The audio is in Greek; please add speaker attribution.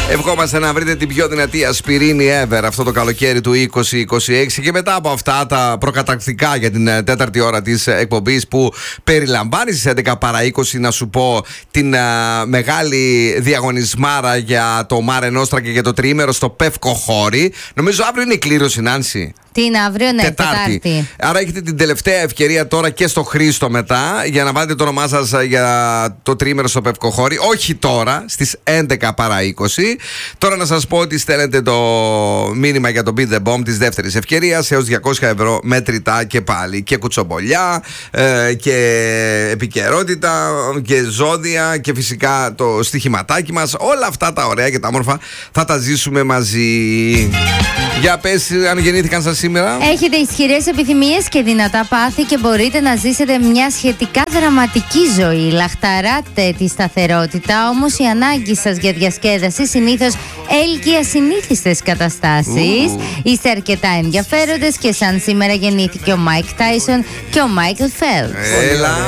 Speaker 1: Ευχόμαστε να βρείτε την πιο δυνατή ασπιρίνη ever αυτό το καλοκαίρι του 2026. Και μετά από αυτά τα προκαταρκτικά για την τέταρτη ώρα της εκπομπής που περιλαμβάνει στις 11 παρά 20, να σου πω την μεγάλη διαγωνισμάρα για το Mare Nostra και για το τριήμερο στο Πεύκο Χώρι. Νομίζω αύριο είναι η κλήρωση, Νάνση.
Speaker 2: Τι είναι αύριο, ναι, Τετάρτη.
Speaker 1: Άρα έχετε την τελευταία ευκαιρία τώρα και στο Χρήστο μετά για να βάλετε το όνομά σας για το τριήμερο στο Πεύκο Χώρι. Όχι τώρα, στις 11 παρά 20. Τώρα να σας πω ότι στέλνετε το μήνυμα για το Beat the Bomb της δεύτερης ευκαιρίας έως 200 ευρώ μετρητά και πάλι. Και κουτσομπολιά και επικαιρότητα και ζώδια και φυσικά το στοιχηματάκι μας. Όλα αυτά τα ωραία και τα όμορφα θα τα ζήσουμε μαζί. Για πες αν γεννήθηκαν σας σήμερα.
Speaker 2: Έχετε ισχυρές επιθυμίες και δυνατά πάθη και μπορείτε να ζήσετε μια σχετικά δραματική ζωή. Λαχταράτε τη σταθερότητα, όμως η ανάγκη σας για διασκέδαση συνήθως έλκει ασυνήθιστες καταστάσεις. Είστε αρκετά ενδιαφέροντες και σαν σήμερα γεννήθηκε ο Μάικ Τάισον και ο Μάικλ Φέλπς.
Speaker 1: Έλα,